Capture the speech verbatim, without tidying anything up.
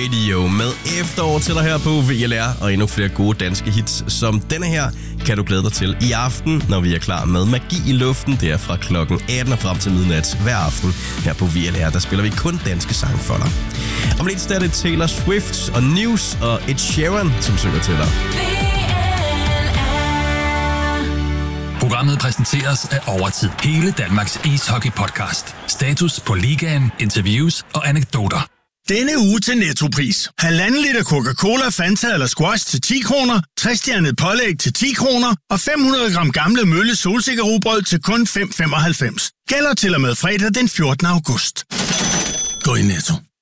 Radio med efterår til dig her på V L R, og endnu flere gode danske hits som denne her kan du glæde dig til i aften, når vi er klar med Magi i luften. Det er fra klokken atten og frem til midnat hver aften her på V L R. Der spiller vi kun danske sange for dig. Om lidt er det Taylor Swift og News og Ed Sheeran, som synger til dig. Programmet præsenteres af Overtid. Hele Danmarks ishockey-podcast. Status på ligaen, interviews og anekdoter. Denne uge til Nettopris. Halvanden liter Coca-Cola, Fanta eller Squash til ti kroner, tres-stjernet pålæg til ti kroner og fem hundrede gram gamle mølle solsikkerrugbrød til kun fem komma femoghalvfems. Gælder til og med fredag den fjortende august. Gå i Netto.